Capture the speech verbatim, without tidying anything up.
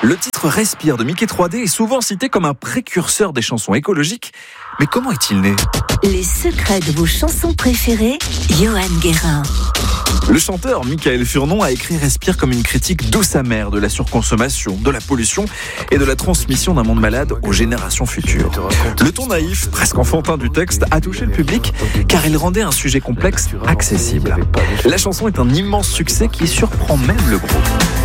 Le titre Respire de Mickey trois D est souvent cité comme un précurseur des chansons écologiques. Mais comment est-il né ? Les secrets de vos chansons préférées, Johan Guérin. Le chanteur Michael Furnon a écrit Respire comme une critique douce amère de la surconsommation, de la pollution et de la transmission d'un monde malade aux générations futures. Le ton naïf, presque enfantin du texte a touché le public car il rendait un sujet complexe accessible. La chanson est un immense succès qui surprend même le groupe.